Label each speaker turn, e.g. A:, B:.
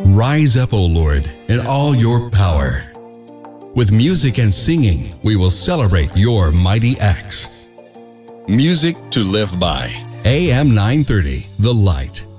A: Rise up, O Lord, in all your power. With music and singing, we will celebrate your mighty acts. Music to live by. AM 930, The Light.